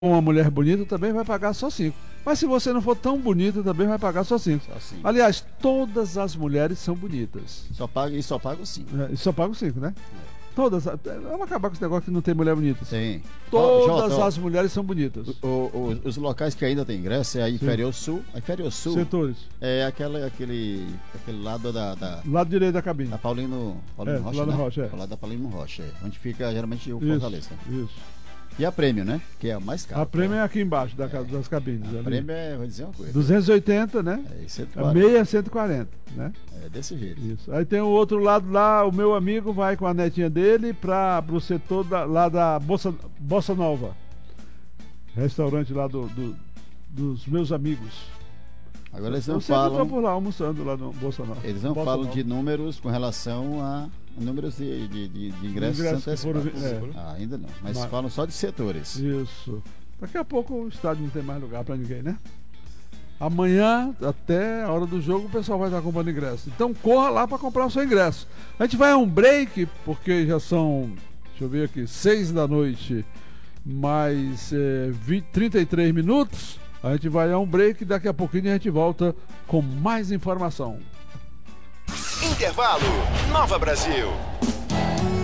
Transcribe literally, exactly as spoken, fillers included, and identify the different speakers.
Speaker 1: uma mulher bonita, também vai pagar só cinco. Mas se você não for tão bonita, também vai pagar só cinco.
Speaker 2: Só cinco.
Speaker 1: Aliás, todas as mulheres são bonitas.
Speaker 2: Só paga, e só paga os cinco.
Speaker 1: É, e só paga os cinco, né?
Speaker 2: É.
Speaker 1: Todas. Vamos acabar com esse negócio que não tem mulher bonita.
Speaker 2: Tem.
Speaker 1: Todas
Speaker 2: Ó, Jota,
Speaker 1: as mulheres são bonitas.
Speaker 2: O, o, os locais que ainda tem ingresso é a Inferior Sul. A Inferior Sul
Speaker 1: Setores.
Speaker 2: é aquela, aquele, aquele lado da, da,
Speaker 1: Lado direito da cabine.
Speaker 2: da Paulino, Paulino
Speaker 1: É,
Speaker 2: Rocha,
Speaker 1: lá no
Speaker 2: né?
Speaker 1: Rocha, é.
Speaker 2: Do lado da Paulino Rocha, é. Onde fica geralmente o
Speaker 1: Isso,
Speaker 2: Fortaleza.
Speaker 1: isso.
Speaker 2: E a Prêmio, né? Que é a mais cara.
Speaker 1: A prêmio é aqui embaixo da, é. das cabines.
Speaker 2: A
Speaker 1: ali.
Speaker 2: Prêmio é, vou dizer uma coisa.
Speaker 1: duzentos e oitenta, né?
Speaker 2: É, cento e
Speaker 1: A
Speaker 2: quarenta.
Speaker 1: meia é cento e quarenta, né?
Speaker 2: É desse jeito.
Speaker 1: Isso. Aí tem o outro lado lá, o meu amigo vai com a netinha dele para o setor da, lá da Bossa, Bossa Nova. Restaurante lá do, do, dos meus amigos.
Speaker 2: Agora eles não
Speaker 1: Eu sempre
Speaker 2: falam.
Speaker 1: tô por lá almoçando lá no Bossa Nova.
Speaker 2: Eles não
Speaker 1: Bossa
Speaker 2: falam
Speaker 1: Nova.
Speaker 2: de números com relação a números de, de, de, de ingressos
Speaker 1: Ingressos que foram-
Speaker 2: antecipados.
Speaker 1: é.
Speaker 2: Ah, ainda não. Mas,
Speaker 1: Mas-
Speaker 2: falam só de setores.
Speaker 1: Isso. Daqui a pouco o estádio não tem mais lugar para ninguém, né? Amanhã, até a hora do jogo, o pessoal vai estar comprando ingresso. Então corra lá para comprar o seu ingresso. A gente vai a um break, porque já são, deixa eu ver aqui, seis da noite, mais é, vinte, trinta e três minutos. A gente vai a um break e daqui a pouquinho a gente volta com mais informação.
Speaker 3: Intervalo Nova Brasil.